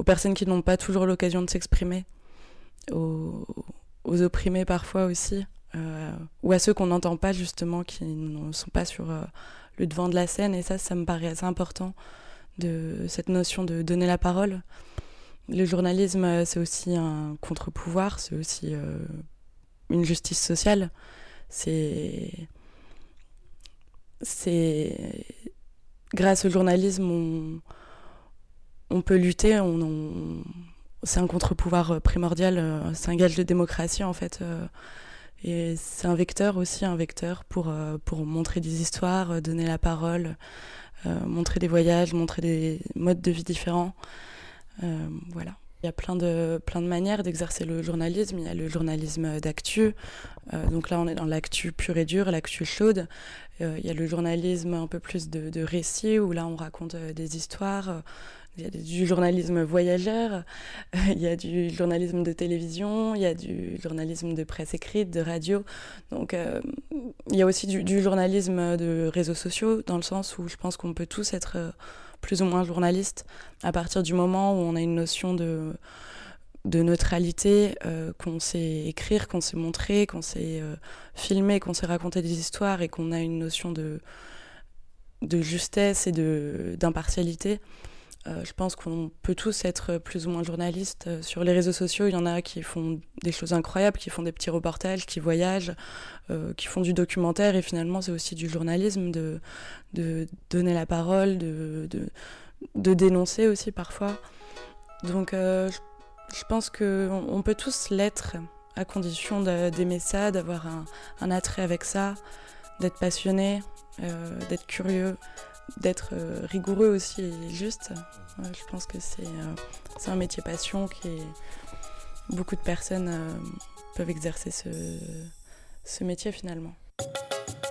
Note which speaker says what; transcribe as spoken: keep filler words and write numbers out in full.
Speaker 1: personnes qui n'ont pas toujours l'occasion de s'exprimer, aux, aux opprimés parfois aussi, euh, ou à ceux qu'on n'entend pas justement, qui ne sont pas sur euh, le devant de la scène. Et ça, ça me paraît assez important, de cette notion de donner la parole. Le journalisme, c'est aussi un contre-pouvoir, c'est aussi euh, une justice sociale. C'est... c'est... Grâce au journalisme, on, on peut lutter, on, on... c'est un contre-pouvoir primordial, c'est un gage de démocratie en fait. Et c'est un vecteur aussi, un vecteur pour, pour montrer des histoires, donner la parole, euh, montrer des voyages, montrer des modes de vie différents. Euh, voilà. Il y a plein de, plein de manières d'exercer le journalisme. Il y a le journalisme d'actu. Euh, donc là, on est dans l'actu pure et dure, l'actu chaude. Euh, il y a le journalisme un peu plus de, de récit, où là, on raconte euh, des histoires. Il y a du journalisme voyageur. Euh, il y a du journalisme de télévision. Il y a du journalisme de presse écrite, de radio. Donc, euh, il y a aussi du, du journalisme de réseaux sociaux, dans le sens où je pense qu'on peut tous être... Euh, plus ou moins journaliste, à partir du moment où on a une notion de, de neutralité, euh, qu'on sait écrire, qu'on sait montrer, qu'on sait euh, filmer, qu'on sait raconter des histoires et qu'on a une notion de, de justesse et de, d'impartialité. Euh, je pense qu'on peut tous être plus ou moins journalistes. Sur les réseaux sociaux, il y en a qui font des choses incroyables, qui font des petits reportages, qui voyagent, euh, qui font du documentaire. Et finalement, c'est aussi du journalisme, de, de donner la parole, de, de, de dénoncer aussi parfois. Donc euh, je, je pense qu'on on peut tous l'être, à condition de, d'aimer ça, d'avoir un, un attrait avec ça, d'être passionné, euh, d'être curieux, d'être euh, rigoureux aussi et juste. Euh, je pense que c'est, euh, c'est un métier passion qui est... beaucoup de personnes euh, peuvent exercer ce, ce métier finalement.